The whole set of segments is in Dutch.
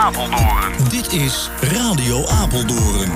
Apeldoorn. Dit is Radio Apeldoorn.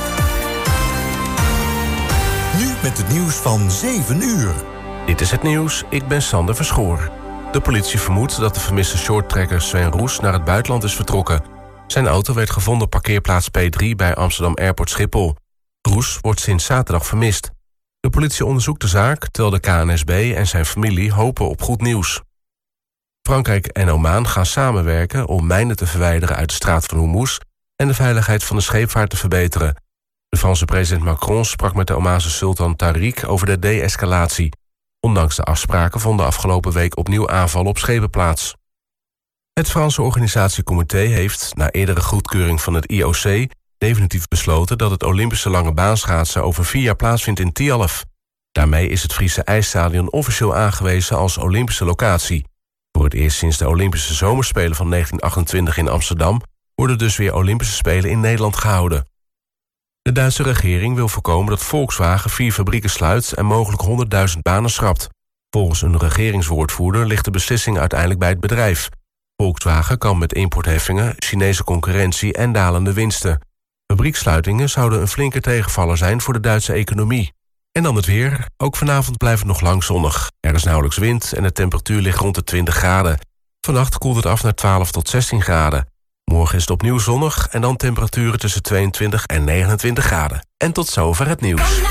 Nu met het nieuws van 7 uur. Dit is het nieuws, ik ben Sander Verschoor. De politie vermoedt dat de vermiste shorttrekker Sven Roes naar het buitenland is vertrokken. Zijn auto werd gevonden op parkeerplaats P3 bij Amsterdam Airport Schiphol. Roes wordt sinds zaterdag vermist. De politie onderzoekt de zaak, terwijl de KNSB en zijn familie hopen op goed nieuws. Frankrijk en Oman gaan samenwerken om mijnen te verwijderen uit de straat van Hormuz en de veiligheid van de scheepvaart te verbeteren. De Franse president Macron sprak met de Omaanse sultan Tariq over de de-escalatie. Ondanks de afspraken vonden afgelopen week opnieuw aanvallen op schepen plaats. Het Franse organisatiecomité heeft, na eerdere goedkeuring van het IOC, definitief besloten dat het Olympische langebaanschaatsen over 4 jaar plaatsvindt in Tialf. Daarmee is het Friese ijsstadion officieel aangewezen als Olympische locatie. Voor het eerst sinds de Olympische Zomerspelen van 1928 in Amsterdam worden dus weer Olympische Spelen in Nederland gehouden. De Duitse regering wil voorkomen dat Volkswagen 4 fabrieken sluit en mogelijk 100.000 banen schrapt. Volgens een regeringswoordvoerder ligt de beslissing uiteindelijk bij het bedrijf. Volkswagen kan met importheffingen, Chinese concurrentie en dalende winsten. Fabrieksluitingen zouden een flinke tegenvaller zijn voor de Duitse economie. En dan het weer. Ook vanavond blijft het nog lang zonnig. Er is nauwelijks wind en de temperatuur ligt rond de 20 graden. Vannacht koelt het af naar 12 tot 16 graden. Morgen is het opnieuw zonnig en dan temperaturen tussen 22 en 29 graden. En tot zover het nieuws.